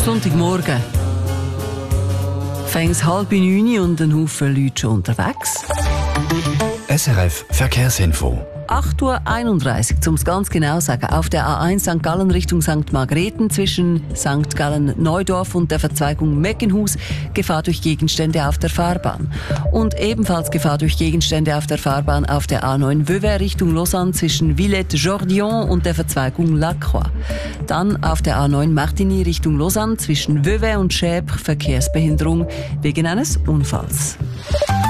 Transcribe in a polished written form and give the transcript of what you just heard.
Sonntagmorgen. Fängt 8:30 und ein Haufen Leute schon unterwegs. SRF Verkehrsinfo. 8:31 Uhr, um es ganz genau zu sagen. Auf der A1 St. Gallen Richtung St. Margrethen zwischen St. Gallen-Neudorf und der Verzweigung Meckenhus Gefahr durch Gegenstände auf der Fahrbahn. Und ebenfalls Gefahr durch Gegenstände auf der Fahrbahn auf der A9 Vevey Richtung Lausanne zwischen Villette-Jordion und der Verzweigung Lacroix. Dann auf der A9 Martigny Richtung Lausanne zwischen Vevey und Schäbre Verkehrsbehinderung wegen eines Unfalls.